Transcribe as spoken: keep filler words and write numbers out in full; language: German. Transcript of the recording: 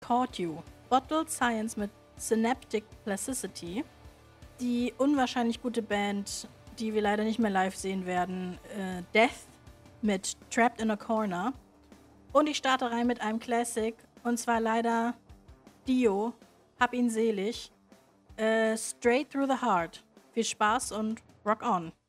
Caught You, Bottled Science mit Synaptic Plasticity, die unwahrscheinlich gute Band, die wir leider nicht mehr live sehen werden, äh, Death mit Trapped in a Corner. Und ich starte rein mit einem Classic, und zwar leider Dio, hab ihn selig, äh, Straight Through the Heart. Viel Spaß und rock on!